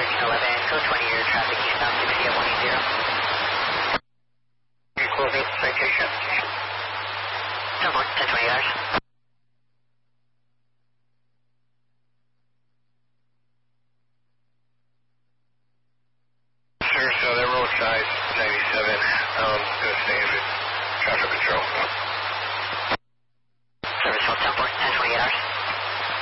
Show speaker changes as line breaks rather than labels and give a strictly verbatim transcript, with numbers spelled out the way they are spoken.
thirteen eleven, code twenty, your traffic eastbound sixty at one eighty.
Closing citation.
ten twenty guys.
Sir, so they're roadside ninety-seven. Um, gonna stay with traffic control.
Service hotel.